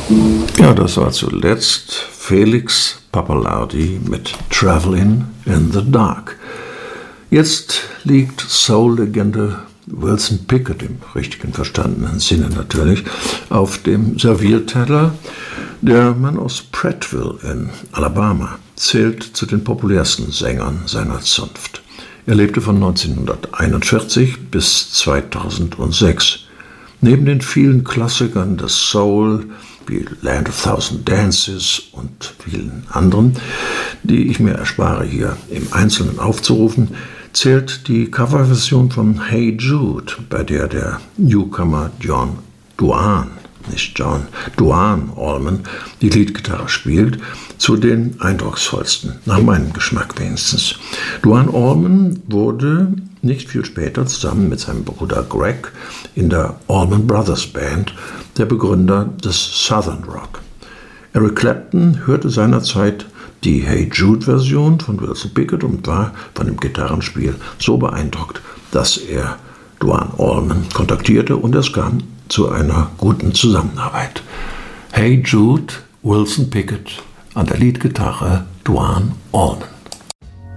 Ja, das war zuletzt Felix Pappalardi mit Travelin' in the Dark. Jetzt liegt Soul-Legende Wilson Pickett, im richtigen verstandenen Sinne natürlich, auf dem Servierteller. Der Mann aus Prattville in Alabama zählt zu den populärsten Sängern seiner Zunft. Er lebte von 1941 bis 2006. Neben den vielen Klassikern des Soul wie Land of Thousand Dances und vielen anderen, die ich mir erspare hier im Einzelnen aufzurufen, zählt die Coverversion von Hey Jude, bei der der Newcomer Duane Allman die Leadgitarre spielt, zu den eindrucksvollsten, nach meinem Geschmack wenigstens. Duane Allman wurde nicht viel später zusammen mit seinem Bruder Greg in der Allman Brothers Band der Begründer des Southern Rock. Eric Clapton hörte seinerzeit die Hey Jude-Version von Wilson Pickett und war von dem Gitarrenspiel so beeindruckt, dass er Duane Allman kontaktierte und es kam zu einer guten Zusammenarbeit. Hey Jude, Wilson Pickett, an der Leadgitarre Duane Allman.